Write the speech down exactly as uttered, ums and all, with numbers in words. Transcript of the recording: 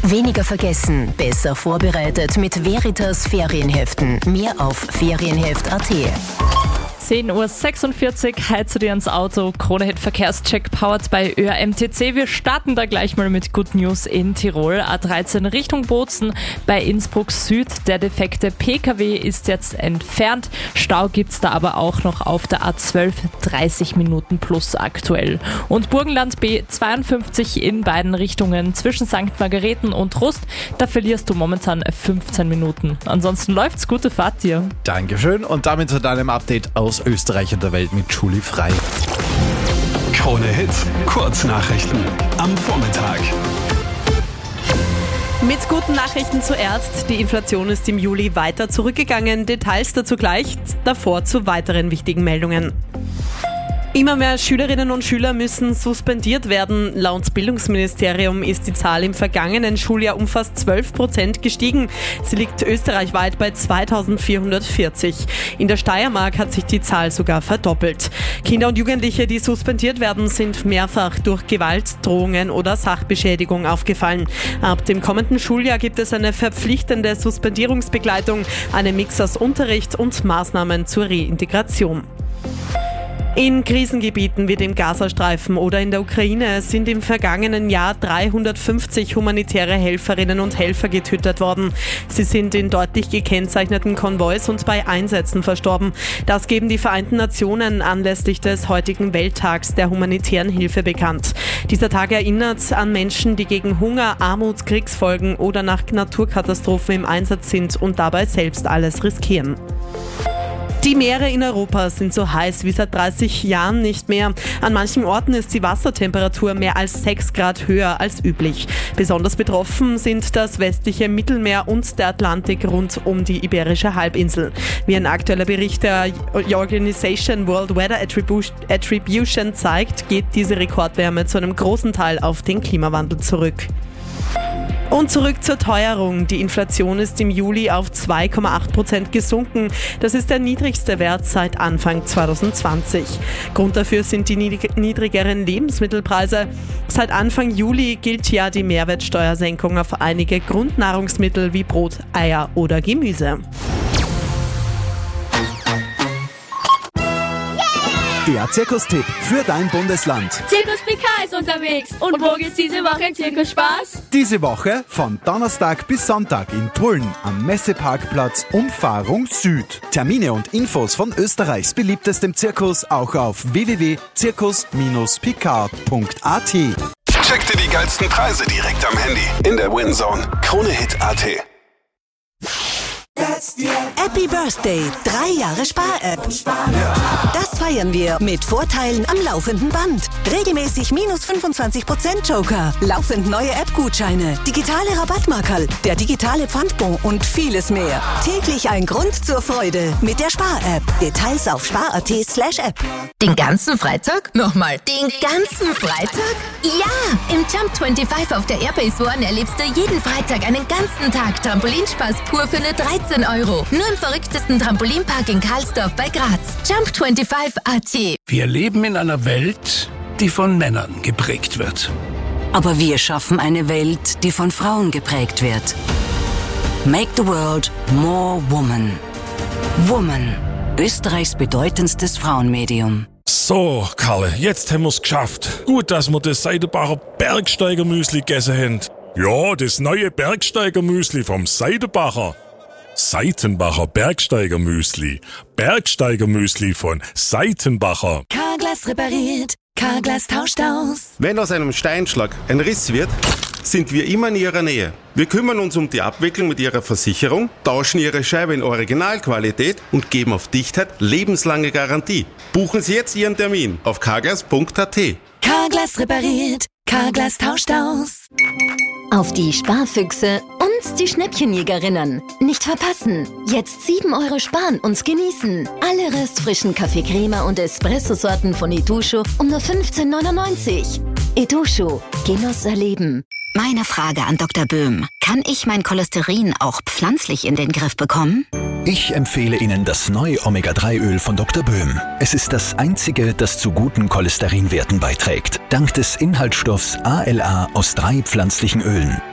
Weniger vergessen, besser vorbereitet mit Veritas Ferienheften. Mehr auf ferienheft punkt at. zehn Uhr sechsundvierzig, heizt du dir ins Auto. Krone-Hit Verkehrscheck powered bei Ö R M T C. Wir starten da gleich mal mit Good News in Tirol. A dreizehn Richtung Bozen bei Innsbruck Süd. Der defekte P K W ist jetzt entfernt. Stau gibt's da aber auch noch auf der A zwölf, dreißig Minuten plus aktuell. Und Burgenland B zweiundfünfzig in beiden Richtungen zwischen Sankt Margareten und Rust. Da verlierst du momentan fünfzehn Minuten. Ansonsten läuft's, gute Fahrt dir. Dankeschön und damit zu deinem Update aus Österreich und der Welt mit Julie Frei. Krone-Hit, Kurznachrichten am Vormittag. Mit guten Nachrichten zuerst. Die Inflation ist im Juli weiter zurückgegangen. Details dazu gleich, davor zu weiteren wichtigen Meldungen. Immer mehr Schülerinnen und Schüler müssen suspendiert werden. Laut Bildungsministerium ist die Zahl im vergangenen Schuljahr um fast zwölf Prozent gestiegen. Sie liegt österreichweit bei zweitausendvierhundertvierzig. In der Steiermark hat sich die Zahl sogar verdoppelt. Kinder und Jugendliche, die suspendiert werden, sind mehrfach durch Gewalt, Drohungen oder Sachbeschädigung aufgefallen. Ab dem kommenden Schuljahr gibt es eine verpflichtende Suspendierungsbegleitung, einen Mix aus Unterricht und Maßnahmen zur Reintegration. In Krisengebieten wie dem Gazastreifen oder in der Ukraine sind im vergangenen Jahr dreihundertfünfzig humanitäre Helferinnen und Helfer getötet worden. Sie sind in deutlich gekennzeichneten Konvois und bei Einsätzen verstorben. Das geben die Vereinten Nationen anlässlich des heutigen Welttags der humanitären Hilfe bekannt. Dieser Tag erinnert an Menschen, die gegen Hunger, Armut, Kriegsfolgen oder nach Naturkatastrophen im Einsatz sind und dabei selbst alles riskieren. Die Meere in Europa sind so heiß wie seit dreißig Jahren nicht mehr. An manchen Orten ist die Wassertemperatur mehr als sechs Grad höher als üblich. Besonders betroffen sind das westliche Mittelmeer und der Atlantik rund um die Iberische Halbinsel. Wie ein aktueller Bericht der Organisation World Weather Attribution zeigt, geht diese Rekordwärme zu einem großen Teil auf den Klimawandel zurück. Und zurück zur Teuerung. Die Inflation ist im Juli auf zwei Komma acht Prozent gesunken. Das ist der niedrigste Wert seit Anfang zweitausendzwanzig. Grund dafür sind die niedrigeren Lebensmittelpreise. Seit Anfang Juli gilt ja die Mehrwertsteuersenkung auf einige Grundnahrungsmittel wie Brot, Eier oder Gemüse. Der Zirkustipp für dein Bundesland. Zirkus P K ist unterwegs. Und wo geht's diese Woche in Zirkusspaß? Diese Woche von Donnerstag bis Sonntag in Tulln am Messeparkplatz Umfahrung Süd. Termine und Infos von Österreichs beliebtestem Zirkus auch auf w w w punkt zirkus Bindestrich p k punkt a t. Check dir die geilsten Preise direkt am Handy in der WinZone. Krone-Hit punkt at. Happy Birthday, drei Jahre Spar-App. Das feiern wir mit Vorteilen am laufenden Band. Regelmäßig minus fünfundzwanzig Prozent Joker, laufend neue App-Gutscheine, digitale Rabattmarkerl, der digitale Pfandbon und vieles mehr. Täglich ein Grund zur Freude mit der Spar-App. Details auf spar punkt at slash app. Den ganzen Freitag? Nochmal, den ganzen Freitag? Ja! Im Jump fünfundzwanzig auf der Airbase One erlebst du jeden Freitag einen ganzen Tag Trampolinspaß pur für nur dreizehn Euro. Nur im verrücktesten Trampolinpark in Karlsdorf bei Graz. Jump fünfundzwanzig punkt at. Wir leben in einer Welt, die von Männern geprägt wird. Aber wir schaffen eine Welt, die von Frauen geprägt wird. Make the world more woman. Woman. Österreichs bedeutendstes Frauenmedium. So, Karle, jetzt haben wir's geschafft. Gut, dass wir das Seidenbacher Bergsteiger-Müsli gegessen haben. Ja, das neue Bergsteiger-Müsli vom Seidenbacher. Seitenbacher Bergsteiger-Müsli. Bergsteiger-Müsli von Seitenbacher. Carglass repariert, Carglass tauscht aus. Wenn aus einem Steinschlag ein Riss wird, sind wir immer in Ihrer Nähe. Wir kümmern uns um die Abwicklung mit Ihrer Versicherung, tauschen Ihre Scheibe in Originalqualität und geben auf Dichtheit lebenslange Garantie. Buchen Sie jetzt Ihren Termin auf carglass punkt at. Carglass repariert, Carglass tauscht aus. Auf die Sparfüchse und die Schnäppchenjägerinnen. Nicht verpassen. Jetzt sieben Euro sparen und genießen. Alle restfrischen Kaffee-Crema und Espresso-Sorten von Itochu um nur fünfzehn neunundneunzig. Itochu. Genuss erleben. Meine Frage an Doktor Böhm. Kann ich mein Cholesterin auch pflanzlich in den Griff bekommen? Ich empfehle Ihnen das neue Omega drei Öl von Doktor Böhm. Es ist das einzige, das zu guten Cholesterinwerten beiträgt. Dank des Inhaltsstoffs A L A aus drei pflanzlichen Ölen.